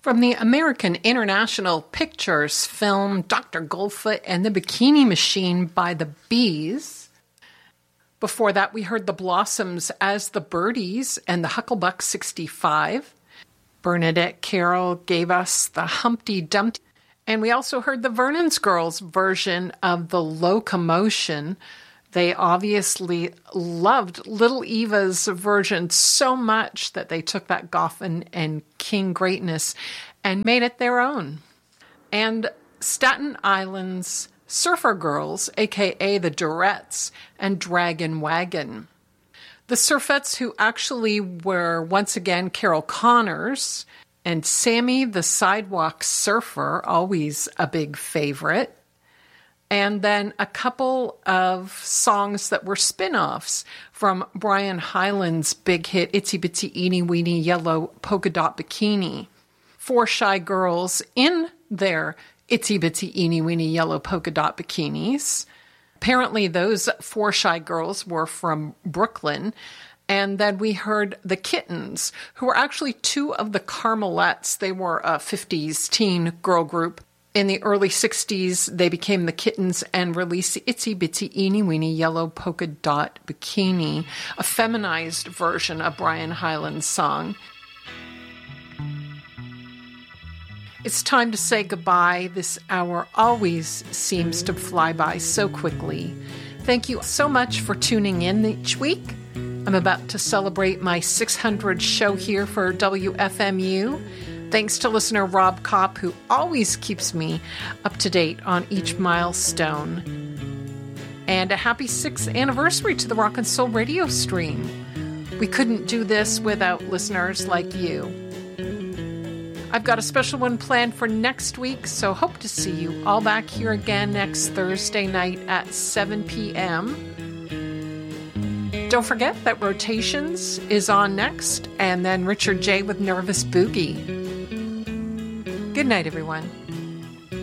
From the American International Pictures film Dr. Goldfoot and the Bikini Machine by the Bees. Before that, we heard the Blossoms as the Birdies and the Hucklebuck 65. Bernadette Carroll gave us the Humpty Dumpty. And we also heard the Vernon's Girls version of the Locomotion. They obviously loved Little Eva's version so much that they took that Goffin and King greatness and made it their own. And Staten Island's Surfer Girls, a.k.a. the Durettes, and Dragon Wagon. The Surfettes, who actually were once again Carol Connors, and Sammy the Sidewalk Surfer, always a big favorite. And then a couple of songs that were spin-offs from Brian Hyland's big hit, Itsy Bitsy Eeny Weeny Yellow Polka Dot Bikini. 4 shy girls in their Itsy Bitsy Eeny Weeny Yellow Polka Dot Bikinis. Apparently those 4 shy girls were from Brooklyn. And then we heard the Kittens, who were actually 2 of the Carmelettes. They were a 50s teen girl group. In the early 60s, they became the Kittens and released the Itsy Bitsy Eeny Weeny Yellow Polka Dot Bikini, a feminized version of Brian Hyland's song. It's time to say goodbye. This hour always seems to fly by so quickly. Thank you so much for tuning in each week. I'm about to celebrate my 600th show here for WFMU. Thanks to listener Rob Kopp, who always keeps me up to date on each milestone. And a happy 6th anniversary to the Rock and Soul radio stream. We couldn't do this without listeners like you. I've got a special one planned for next week, so hope to see you all back here again next Thursday night at 7 p.m. Don't forget that Rotations is on next, and then Richard J. with Nervous Boogie. Good night, everyone.